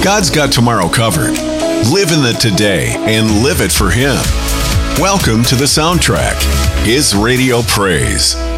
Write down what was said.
God's got tomorrow covered. Live in the today and live it for Him. Welcome to The Soundtrack, His Radio Praise.